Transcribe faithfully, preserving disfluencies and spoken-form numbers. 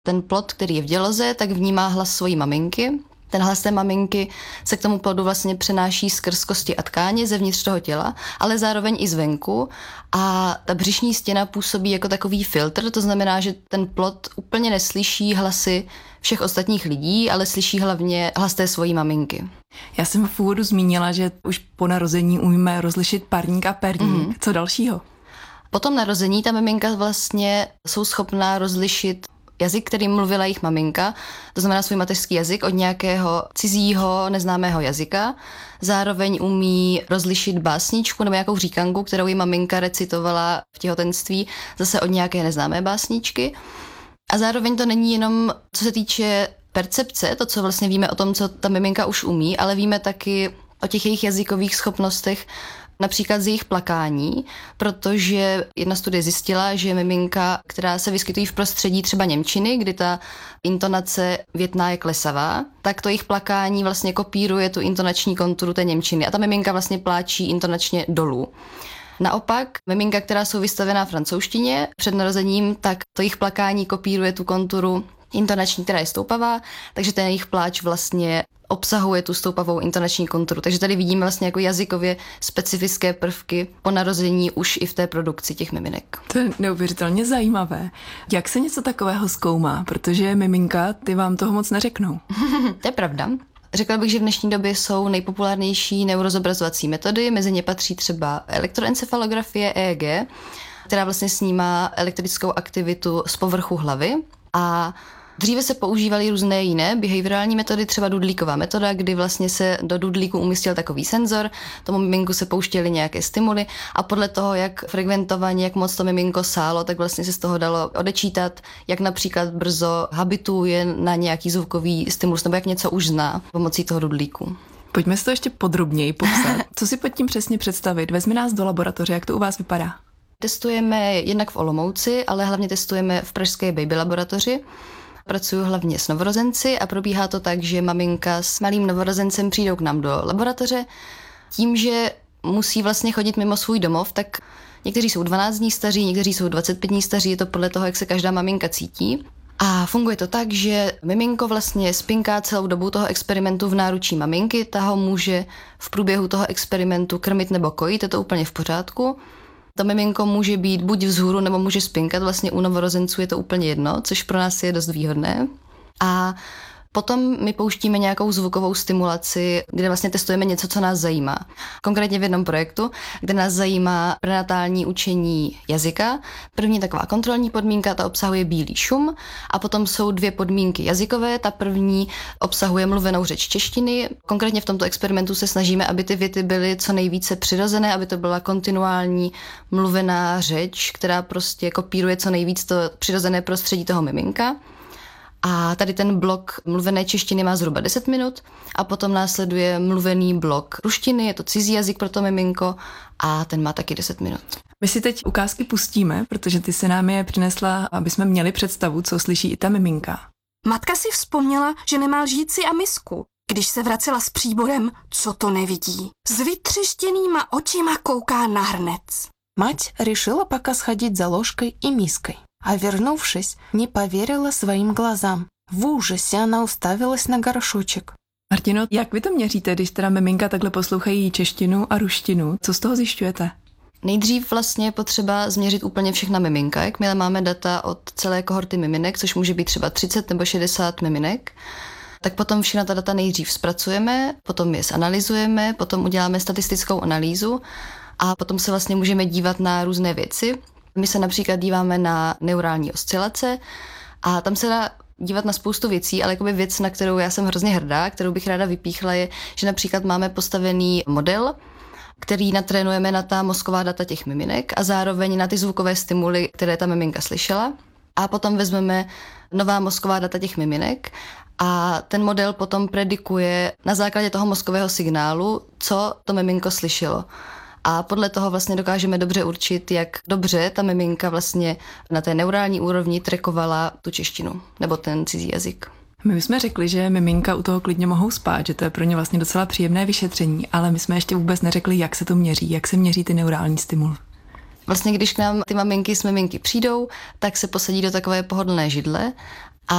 ten plod, který je v děloze, tak vnímá hlas svojí maminky. Ten hlas té maminky se k tomu plodu vlastně přenáší skrz kosti a tkáně zevnitř toho těla, ale zároveň i zvenku. A ta břišní stěna působí jako takový filtr, to znamená, že ten plod úplně neslyší hlasy všech ostatních lidí, ale slyší hlavně hlas té svojí maminky. Já jsem v úvodu zmínila, že už po narození umíme rozlišit parník a perník. Mm-hmm. Co dalšího? Po tom narození ta miminka vlastně jsou schopná rozlišit jazyk, který mluvila jejich maminka, to znamená svůj mateřský jazyk, od nějakého cizího, neznámého jazyka. Zároveň umí rozlišit básničku nebo nějakou říkanku, kterou jí maminka recitovala v těhotenství, zase od nějaké neznámé básničky. A zároveň to není jenom, co se týče percepce, to, co vlastně víme o tom, co ta miminka už umí, ale víme taky o těch jejich jazykových schopnostech, například z jejich plakání, protože jedna studie zjistila, že miminka, která se vyskytují v prostředí třeba němčiny, kdy ta intonace větná je klesavá, tak to jejich plakání vlastně kopíruje tu intonační konturu té němčiny a ta miminka vlastně pláčí intonačně dolů. Naopak, miminka, která jsou vystavená francouzštině před narozením, tak to jejich plakání kopíruje tu konturu intonační, která je stoupavá, takže ten jejich pláč vlastně obsahuje tu stoupavou intonační konturu. Takže tady vidíme vlastně jako jazykově specifické prvky po narození už i v té produkci těch miminek. To je neuvěřitelně zajímavé. Jak se něco takového zkoumá? Protože miminka, ty vám toho moc neřeknou. To je pravda. Řekla bych, že v dnešní době jsou nejpopulárnější neurozobrazovací metody, mezi ně patří třeba elektroencefalografie E E G, která vlastně snímá elektrickou aktivitu z povrchu hlavy a dříve se používaly různé jiné behaviorální metody, třeba dudlíková metoda, kdy vlastně se do dudlíku umístil takový senzor, tomu miminku se pouštěly nějaké stimuly a podle toho, jak frekventovaně, jak moc to miminko sálo, tak vlastně se z toho dalo odečítat, jak například brzo habituje na nějaký zvukový stimulus, nebo jak něco už zná pomocí toho dudlíku. Pojďme si to ještě podrobněji popsat. Co si pod tím přesně představit? Vezmi nás do laboratoře, jak to u vás vypadá? Testujeme jednak v Olomouci, ale hlavně testujeme v pražské baby laboratoři. Pracuju hlavně s novorozenci a probíhá to tak, že maminka s malým novorozencem přijdou k nám do laboratoře. Tím, že musí vlastně chodit mimo svůj domov, tak někteří jsou dvanáct dní staří, někteří jsou dvacet pět dní staří, je to podle toho, jak se každá maminka cítí. A funguje to tak, že miminko vlastně spinká celou dobu toho experimentu v náručí maminky, ta ho může v průběhu toho experimentu krmit nebo kojit, je to úplně v pořádku. To miminko může být buď vzhůru, nebo může spinkat, vlastně u novorozenců je to úplně jedno, což pro nás je dost výhodné. A potom my pouštíme nějakou zvukovou stimulaci, kde vlastně testujeme něco, co nás zajímá. Konkrétně v jednom projektu, kde nás zajímá prenatální učení jazyka. První taková kontrolní podmínka, ta obsahuje bílý šum a potom jsou dvě podmínky jazykové. Ta první obsahuje mluvenou řeč češtiny. Konkrétně v tomto experimentu se snažíme, aby ty věty byly co nejvíce přirozené, aby to byla kontinuální mluvená řeč, která prostě kopíruje co nejvíc to přirozené prostředí toho miminka. A tady ten blok mluvené češtiny má zhruba deset minut a potom následuje mluvený blok ruštiny, je to cizí jazyk pro to miminko a ten má taky deset minut. My si teď ukázky pustíme, protože ty se nám je přinesla, aby jsme měli představu, co slyší i ta miminka. Matka si vzpomněla, že nemá lžíci a misku. Když se vracela s příborem, co to nevidí. S vytřeštěnýma očima kouká na hrnec. Мать решила пока сходить за ложкой и миской, а вернувшись, не поверила своим глазам. В ужасе она уставилась на горшочек. Martino, jak vy to měříte, když teda miminka takhle poslouchají češtinu a ruštinu? Co z toho zjišťujete? Nejdřív vlastně je potřeba změřit úplně všechna miminka, jakmile máme data od celé kohorty miminek, což může být třeba třicet nebo šedesát miminek, tak potom všechna ta data nejdřív zpracujeme, potom je zanalyzujeme, potom uděláme statistickou analýzu a potom se vlastně můžeme dívat na různé věci. My se například díváme na neurální oscilace a tam se dá dívat na spoustu věcí, ale jakoby věc, na kterou já jsem hrozně hrdá, kterou bych ráda vypíchla, je, že například máme postavený model, který natrénujeme na ta mozková data těch miminek a zároveň na ty zvukové stimuly, které ta miminka slyšela. A potom vezmeme nová mozková data těch miminek a ten model potom predikuje na základě toho mozkového signálu, co to miminko slyšelo. A podle toho vlastně dokážeme dobře určit, jak dobře ta miminka vlastně na té neurální úrovni trekovala tu češtinu nebo ten cizí jazyk. My jsme řekli, že miminka u toho klidně mohou spát, že to je pro ně vlastně docela příjemné vyšetření, ale my jsme ještě vůbec neřekli, jak se to měří, jak se měří ty neurální stimuly. Vlastně když k nám ty maminky s miminky přijdou, tak se posadí do takové pohodlné židle